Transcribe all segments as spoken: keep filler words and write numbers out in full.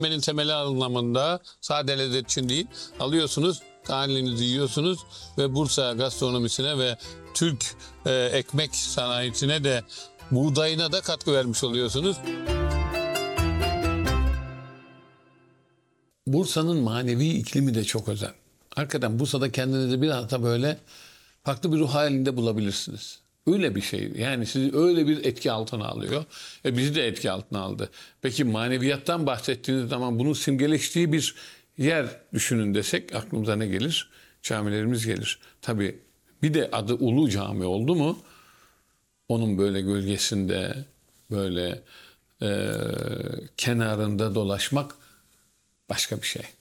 Benim temeli anlamında sade lezzet için değil, alıyorsunuz, tahininizi yiyorsunuz ve Bursa gastronomisine ve Türk e, ekmek sanayisine de buğdayına da katkı vermiş oluyorsunuz. Bursa'nın manevi iklimi de çok özel. Hakikaten Bursa'da kendinizi biraz da böyle farklı bir ruh halinde bulabilirsiniz. Öyle bir şey. Yani sizi öyle bir etki altına alıyor. E bizi de etki altına aldı. Peki maneviyattan bahsettiğiniz zaman bunun simgeleştiği bir yer düşünün desek aklımıza ne gelir? Camilerimiz gelir. Tabii bir de adı Ulu Cami oldu mu onun böyle gölgesinde böyle e, kenarında dolaşmak başka bir şey.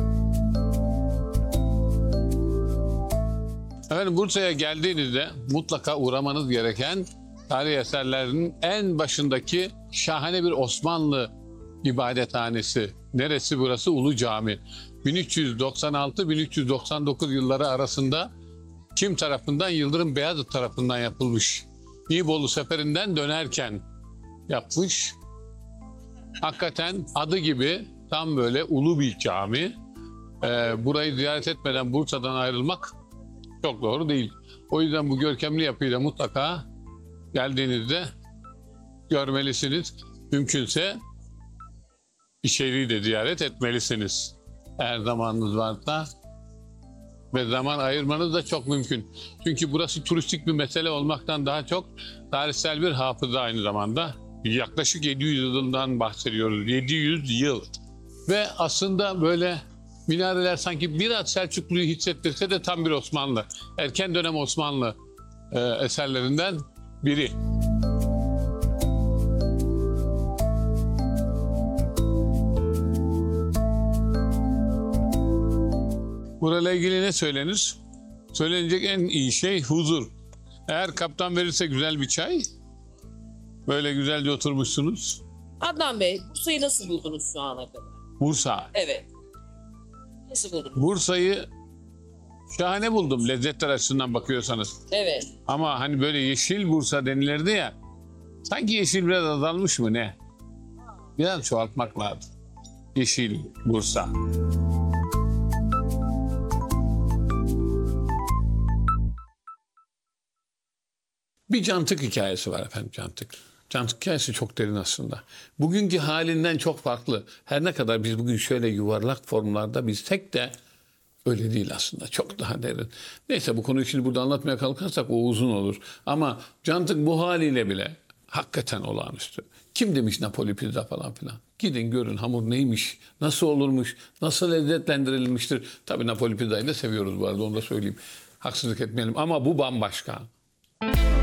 Efendim Bursa'ya geldiğinizde mutlaka uğramanız gereken tarihi eserlerin en başındaki şahane bir Osmanlı ibadethanesi. Neresi burası? Ulu Cami. bin üç yüz doksan altı bin üç yüz doksan dokuz yılları arasında kim tarafından? Yıldırım Beyazıt tarafından yapılmış. İbolu seferinden dönerken yapmış. Hakikaten adı gibi tam böyle ulu bir cami. Ee, burayı ziyaret etmeden Bursa'dan ayrılmak çok doğru değil. O yüzden bu görkemli yapıyı da mutlaka geldiğinizde görmelisiniz. Mümkünse içeriği de ziyaret etmelisiniz. Eğer zamanınız varsa ve zaman ayırmanız da çok mümkün. Çünkü burası turistik bir mesele olmaktan daha çok tarihsel bir hafıza aynı zamanda. Yaklaşık yedi yüz yılından bahsediyoruz. yedi yüz yıl. Ve aslında böyle minareler sanki biraz Selçuklu'yu hissettirse de tam bir Osmanlı. Erken dönem Osmanlı e, eserlerinden biri. Burayla ilgili ne söylenir? Söylenecek en iyi şey huzur. Eğer kaptan verirse güzel bir çay, böyle güzelce oturmuşsunuz. Adnan Bey, Bursa'yı nasıl buldunuz şu ana kadar? Bursa. Evet. Nasıl buldunuz? Bursa'yı şahane buldum lezzetler açısından bakıyorsanız. Evet. Ama hani böyle yeşil Bursa denilirdi ya, sanki yeşil biraz azalmış mı ne? Biraz çoğaltmak lazım. Yeşil Bursa. Bir Cantık hikayesi var efendim, Cantık. Cantık hikayesi çok derin aslında. Bugünkü halinden çok farklı. Her ne kadar biz bugün şöyle yuvarlak formlarda bilsek de öyle değil aslında. Çok daha derin. Neyse bu konuyu şimdi burada anlatmaya kalkarsak o uzun olur. Ama Cantık bu haliyle bile hakikaten olağanüstü. Kim demiş Napoli pizza falan filan? Gidin görün hamur neymiş, nasıl olurmuş, nasıl lezzetlendirilmiştir. Tabii Napoli pizzayı da seviyoruz bu arada, onu da söyleyeyim. Haksızlık etmeyelim ama bu bambaşka.